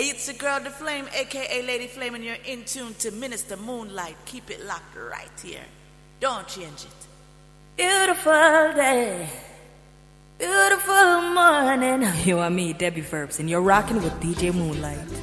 It's your girl, The Flame, aka Lady Flame, and you're in tune to Minister Moonlight. Keep it locked right here. Don't change it. Beautiful day, beautiful morning. You and me, Debbie Verbs, and you're rocking with DJ Moonlight.